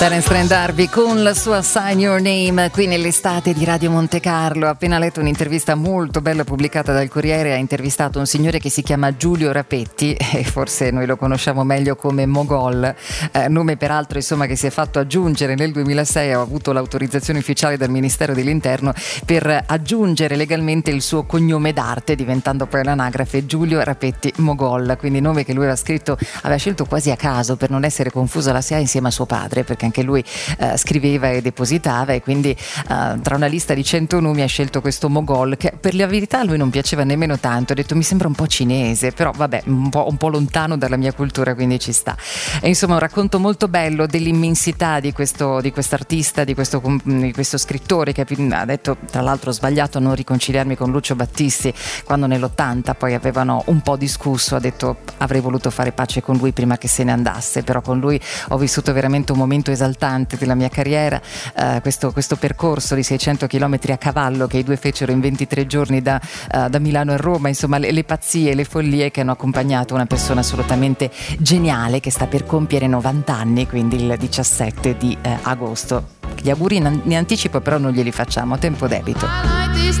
Terence Trent D'Arby con la sua Sign Your Name qui nell'estate di Radio Monte Carlo. Ho appena letto un'intervista molto bella pubblicata dal Corriere. Ha intervistato un signore che si chiama Giulio Rapetti e forse noi lo conosciamo meglio come Mogol, nome peraltro insomma che si è fatto aggiungere nel 2006. Ha avuto l'autorizzazione ufficiale dal Ministero dell'Interno per aggiungere legalmente il suo cognome d'arte, diventando poi l'anagrafe Giulio Rapetti Mogol, quindi nome che lui aveva scelto quasi a caso per non essere confuso alla SIAE insieme a suo padre, perché anche lui scriveva e depositava, e quindi tra una lista di 100 nomi ha scelto questo Mogol, che per la verità a lui non piaceva nemmeno tanto. Ha detto mi sembra un po' cinese, però vabbè, un po' lontano dalla mia cultura, quindi ci sta. E insomma un racconto molto bello dell'immensità di questo artista, di questo scrittore, che ha detto, tra l'altro ho sbagliato a non riconciliarmi con Lucio Battisti quando nell'80 poi avevano un po' discusso. Ha detto avrei voluto fare pace con lui prima che se ne andasse, però con lui ho vissuto veramente un momento esaltante della mia carriera, questo percorso di 600 chilometri a cavallo che i due fecero in 23 giorni da Milano a Roma, insomma le pazzie, le follie che hanno accompagnato una persona assolutamente geniale che sta per compiere 90 anni, quindi il 17 di agosto. Gli auguri in anticipo però non glieli facciamo, a tempo debito.